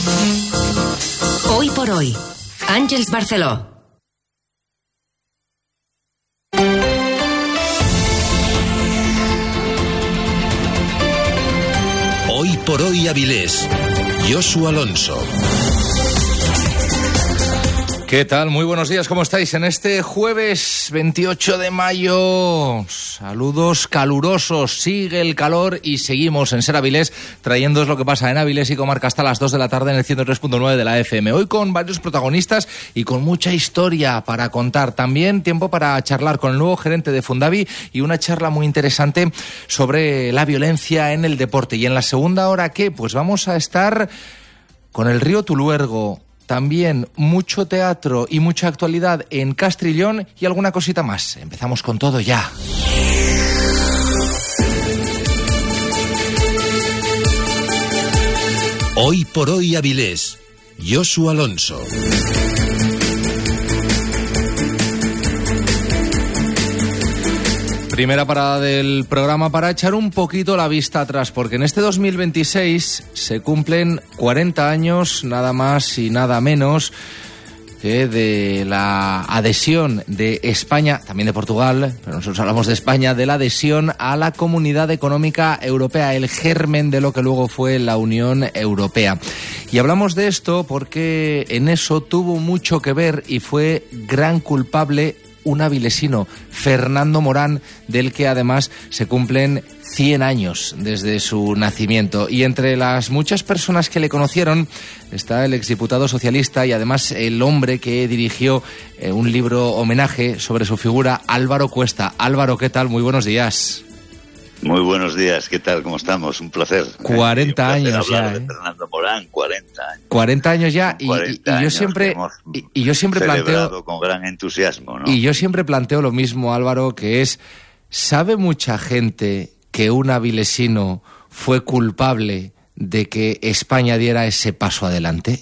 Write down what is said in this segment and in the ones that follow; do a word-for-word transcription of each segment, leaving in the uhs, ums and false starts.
Hoy por hoy, Àngels Barceló. Hoy por hoy Avilés, Josu Alonso. ¿Qué tal? Muy buenos días, ¿cómo estáis? En este jueves veintiocho de mayo, saludos calurosos, sigue el calor y seguimos en Ser Avilés, trayéndoos lo que pasa en Avilés y comarca hasta las dos de la tarde en el ciento tres punto nueve de la F M. Hoy con varios protagonistas y con mucha historia para contar. También tiempo para charlar con el nuevo gerente de Fundavi y una charla muy interesante sobre la violencia en el deporte. Y en la segunda hora, ¿qué? Pues vamos a estar con el río Tuluergo. También mucho teatro y mucha actualidad en Castrillón y alguna cosita más. Empezamos con todo ya. Hoy por hoy Avilés, Josu Alonso. Primera parada del programa para echar un poquito la vista atrás, porque en este dos mil veintiséis se cumplen cuarenta años, nada más y nada menos, que de la adhesión de España, también de Portugal, pero nosotros hablamos de España, de la adhesión a la Comunidad Económica Europea, el germen de lo que luego fue la Unión Europea. Y hablamos de esto porque en eso tuvo mucho que ver y fue gran culpable un avilesino, Fernando Morán, del que además se cumplen cien años desde su nacimiento. Y entre las muchas personas que le conocieron está el exdiputado socialista y además el hombre que dirigió eh, un libro homenaje sobre su figura, Álvaro Cuesta. Álvaro, ¿qué tal? Muy buenos días. Muy buenos días, ¿qué tal? ¿Cómo estamos? Un placer. cuarenta años ya, de ¿eh? Fernando Morán, cuarenta años. cuarenta años ya y, cuarenta y yo siempre y, y yo siempre planteo con gran entusiasmo, ¿no? Y yo siempre planteo lo mismo, Álvaro, que es, ¿sabe mucha gente que un avilesino fue culpable de que España diera ese paso adelante?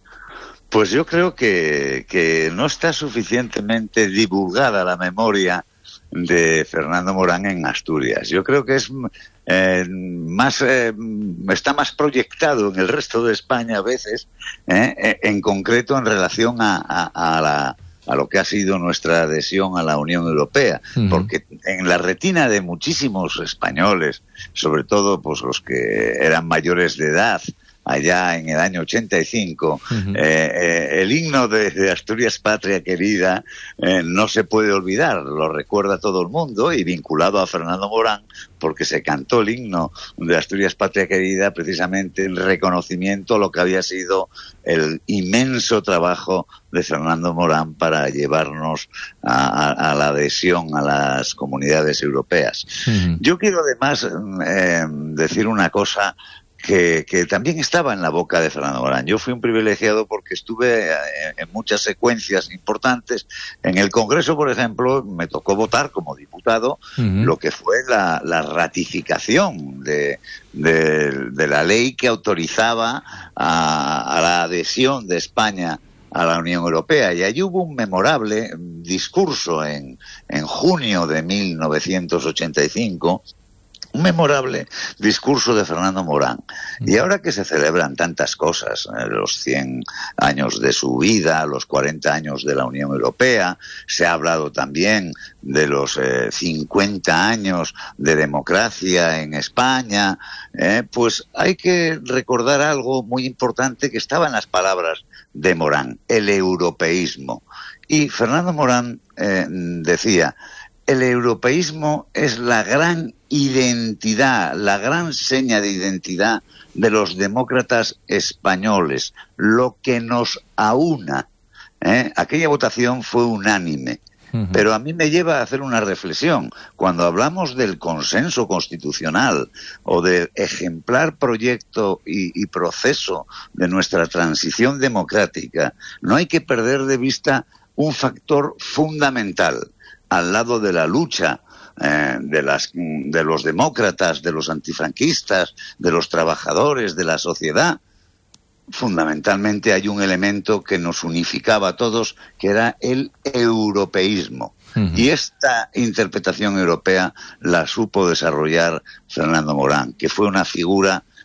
Pues yo creo que, que no está suficientemente divulgada la memoria de Fernando Morán en Asturias. Yo creo que es eh, más eh, está más proyectado en el resto de España a veces, eh, en concreto en relación a, a, a la a lo que ha sido nuestra adhesión a la Unión Europea, uh-huh. Porque en la retina de muchísimos españoles, sobre todo pues los que eran mayores de edad, allá en el año ochenta y cinco, uh-huh. eh, eh, el himno de, de Asturias Patria Querida eh, no se puede olvidar, lo recuerda todo el mundo y vinculado a Fernando Morán, porque se cantó el himno de Asturias Patria Querida precisamente en reconocimiento a lo que había sido el inmenso trabajo de Fernando Morán para llevarnos a, a, a la adhesión a las comunidades europeas. Uh-huh. Yo quiero además eh, decir una cosa Que, que también estaba en la boca de Fernando Morán. Yo fui un privilegiado porque estuve en muchas secuencias importantes. En el Congreso, por ejemplo, me tocó votar como diputado uh-huh. lo que fue la, la ratificación de, de, de la ley que autorizaba a, a la adhesión de España a la Unión Europea. Y allí hubo un memorable discurso en, en junio de mil novecientos ochenta y cinco, un memorable discurso de Fernando Morán. Y ahora que se celebran tantas cosas, eh, los cien años de su vida, los cuarenta años de la Unión Europea, se ha hablado también de los eh, cincuenta años de democracia en España, eh, pues hay que recordar algo muy importante que estaba en las palabras de Morán, el europeísmo. Y Fernando Morán eh, decía: el europeísmo es la gran identidad, la gran seña de identidad de los demócratas españoles, lo que nos aúna. ¿eh? Aquella votación fue unánime, uh-huh. Pero a mí me lleva a hacer una reflexión. Cuando hablamos del consenso constitucional o del ejemplar proyecto y, y proceso de nuestra transición democrática, no hay que perder de vista un factor fundamental al lado de la lucha eh, de, las, de los demócratas, de los antifranquistas, de los trabajadores, de la sociedad. Fundamentalmente hay un elemento que nos unificaba a todos, que era el europeísmo. Uh-huh. Y esta interpretación europea la supo desarrollar Fernando Morán, que fue una figura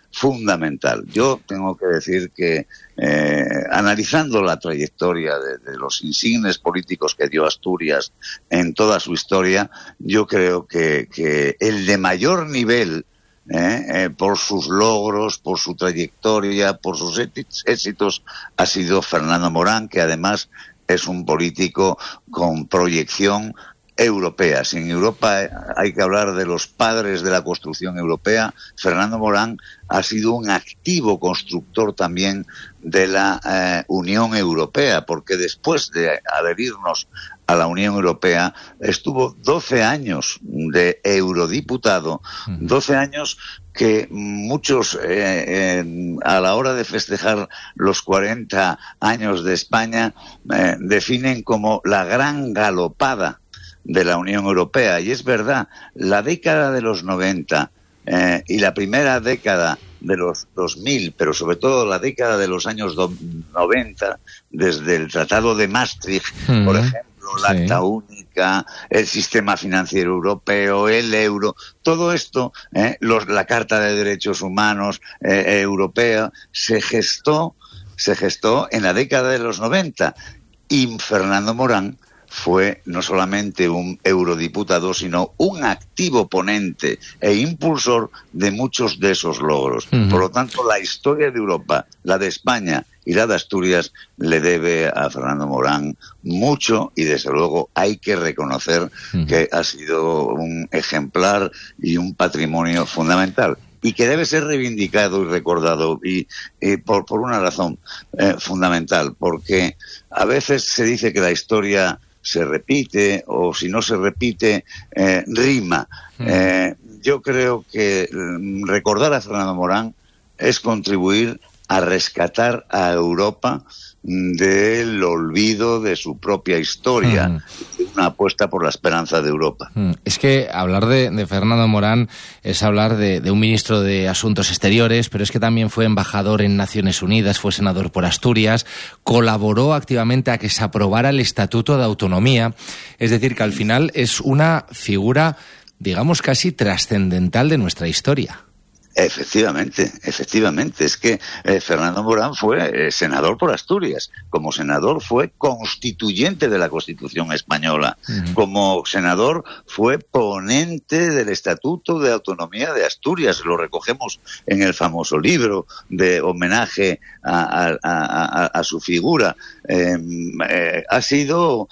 fundamental. Yo tengo que decir que, eh, analizando la trayectoria de, de los insignes políticos que dio Asturias en toda su historia, yo creo que, que el de mayor nivel, Eh, eh, por sus logros, por su trayectoria, por sus éxitos, ha sido Fernando Morán, que además es un político con proyección europea. Si en Europa hay que hablar de los padres de la construcción europea, Fernando Morán ha sido un activo constructor también de la eh, Unión Europea, porque después de adherirnos a la Unión Europea estuvo doce años de eurodiputado, doce años que muchos eh, eh, a la hora de festejar los cuarenta años de España eh, definen como la gran galopada de la Unión Europea. Y es verdad, la década de los noventa eh, y la primera década de los dos mil, pero sobre todo la década de los años noventa, desde el Tratado de Maastricht, mm, por ejemplo, la sí. acta única, el sistema financiero europeo, el euro, todo esto, eh, los, la Carta de Derechos Humanos eh, europea, se gestó, se gestó en la década de los noventa, y Fernando Morán fue no solamente un eurodiputado, sino un activo ponente e impulsor de muchos de esos logros. Uh-huh. Por lo tanto, la historia de Europa, la de España y la de Asturias, le debe a Fernando Morán mucho, y desde luego hay que reconocer uh-huh. que ha sido un ejemplar y un patrimonio fundamental, y que debe ser reivindicado y recordado, y, y por, por una razón eh, fundamental, porque a veces se dice que la historia se repite, o si no se repite, eh, rima. Mm. Eh, yo creo que recordar a Fernando Morán es contribuir a rescatar a Europa del olvido de su propia historia, mm. una apuesta por la esperanza de Europa. Mm. Es que hablar de, de Fernando Morán es hablar de, de un ministro de Asuntos Exteriores, pero es que también fue embajador en Naciones Unidas, fue senador por Asturias, colaboró activamente a que se aprobara el Estatuto de Autonomía, es decir, que al final es una figura, digamos, casi trascendental de nuestra historia. Efectivamente, efectivamente. Es que eh, Fernando Morán fue eh, senador por Asturias. Como senador fue constituyente de la Constitución española. Uh-huh. Como senador fue ponente del Estatuto de Autonomía de Asturias. Lo recogemos en el famoso libro de homenaje a, a, a, a su figura. Eh, eh, ha sido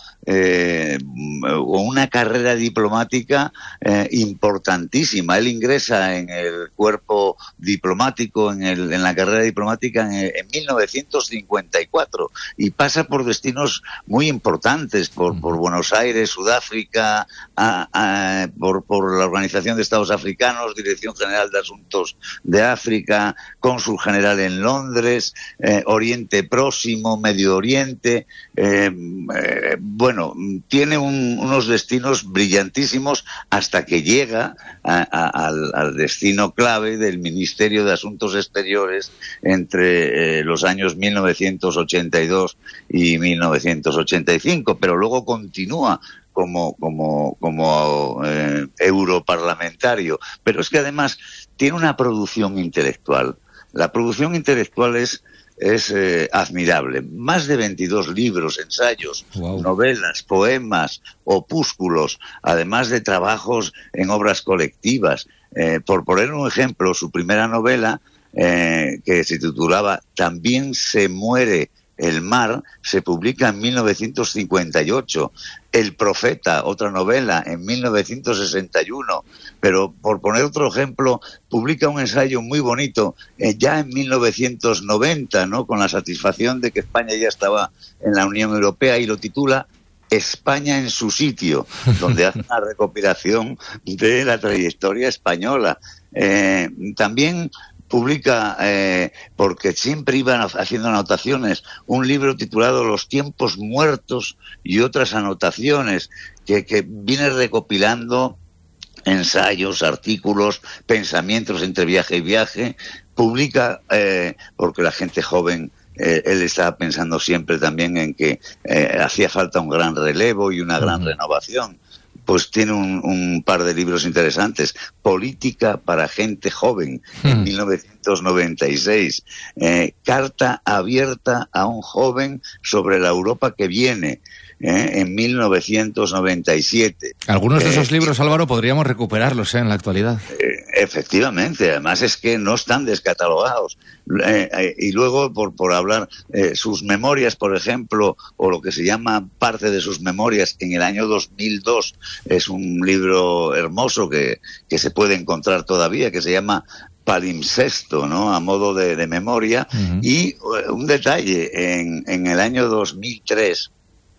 eh, una carrera diplomática eh, importantísima. Él ingresa en el cuerpo diplomático, en, el, en la carrera diplomática en, en mil novecientos cincuenta y cuatro, y pasa por destinos muy importantes, por, por Buenos Aires, Sudáfrica, a, a, por, por la Organización de Estados Africanos, Dirección General de Asuntos de África, cónsul general en Londres, eh, Oriente Próximo, Medio Oriente. Eh, eh, bueno, tiene un, unos destinos brillantísimos hasta que llega a, a, al, al destino clave del Ministerio de Asuntos Exteriores entre eh, los años mil novecientos ochenta y dos y mil novecientos ochenta y cinco, pero luego continúa como como como eh, europarlamentario. Pero es que además tiene una producción intelectual. La producción intelectual es es eh, admirable. Más de veintidós libros, ensayos, wow. novelas, poemas, opúsculos, además de trabajos en obras colectivas. Eh, por poner un ejemplo, su primera novela, eh, que se titulaba También se muere el mar, se publica en mil novecientos cincuenta y ocho. El Profeta, otra novela, en mil novecientos sesenta y uno. Pero, por poner otro ejemplo, publica un ensayo muy bonito eh, ya en mil novecientos noventa, ¿no?, con la satisfacción de que España ya estaba en la Unión Europea, y lo titula España en su sitio, donde hace una recopilación de la trayectoria española. Eh, también publica, eh, porque siempre iban haciendo anotaciones, un libro titulado Los tiempos muertos y otras anotaciones, que, que viene recopilando ensayos, artículos, pensamientos entre viaje y viaje. Publica, eh, porque la gente joven, eh, él estaba pensando siempre también en que eh, hacía falta un gran relevo y una gran uh-huh. renovación. pues tiene un, un par de libros interesantes. Política para gente joven, hmm. en mil novecientos noventa y seis. Eh, Carta abierta a un joven sobre la Europa que viene, eh, en mil novecientos noventa y siete. Algunos de esos eh, libros, Álvaro, podríamos recuperarlos eh, en la actualidad. Eh, efectivamente, además es que no están descatalogados. Eh, eh, y luego, por, por hablar, eh, sus memorias, por ejemplo, o lo que se llama parte de sus memorias, en el año dos mil dos, es un libro hermoso que, que se puede encontrar todavía, que se llama Palimpsesto, ¿no? A modo de, de memoria. Uh-huh. Y uh, un detalle, en, en el año dos mil tres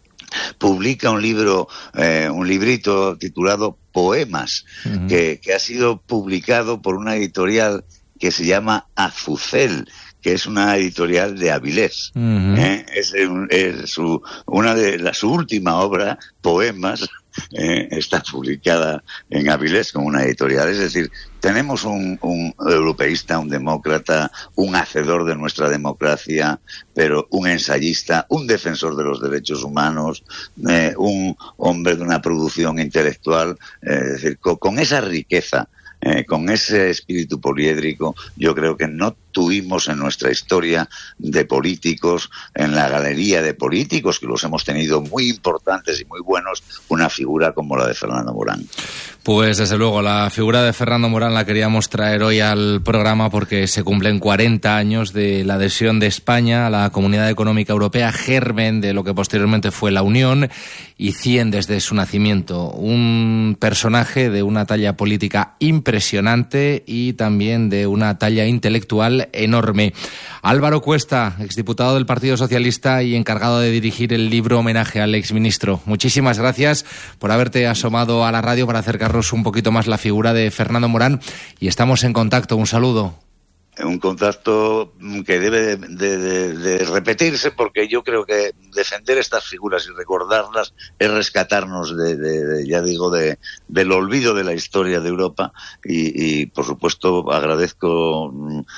publica un libro, eh, un librito titulado Poemas, uh-huh. que, que ha sido publicado por una editorial que se llama Azucel, que es una editorial de Avilés. Uh-huh. ¿eh? Es, es su, una de la, su última obra, Poemas, eh, está publicada en Avilés como una editorial. Es decir, tenemos un, un europeísta, un demócrata, un hacedor de nuestra democracia, pero un ensayista, un defensor de los derechos humanos, eh, un hombre de una producción intelectual, eh, es decir, con, con esa riqueza, Eh, con ese espíritu poliédrico, yo creo que no tuvimos en nuestra historia de políticos, en la galería de políticos, que los hemos tenido muy importantes y muy buenos, una figura como la de Fernando Morán. Pues desde luego, la figura de Fernando Morán la queríamos traer hoy al programa porque se cumplen cuarenta años de la adhesión de España a la Comunidad Económica Europea, germen de lo que posteriormente fue la Unión, y cien desde su nacimiento. Un personaje de una talla política impresionante y también de una talla intelectual enorme. Álvaro Cuesta, exdiputado del Partido Socialista y encargado de dirigir el libro homenaje al exministro. Muchísimas gracias por haberte asomado a la radio para acercarnos un poquito más la figura de Fernando Morán, y estamos en contacto. Un saludo. Un contacto que debe de, de, de repetirse, porque yo creo que defender estas figuras y recordarlas es rescatarnos de, de, de ya digo, de del olvido de la historia de Europa, y, y por supuesto agradezco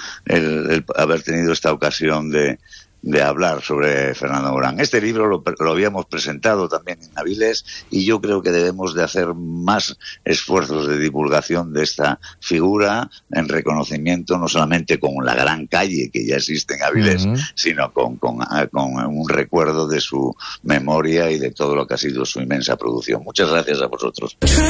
el, el haber tenido esta ocasión de de hablar sobre Fernando Morán. Este libro lo, lo habíamos presentado también en Avilés, y yo creo que debemos de hacer más esfuerzos de divulgación de esta figura, en reconocimiento no solamente con la gran calle que ya existe en Avilés, uh-huh. sino con, con, con un recuerdo de su memoria y de todo lo que ha sido su inmensa producción. Muchas gracias a vosotros.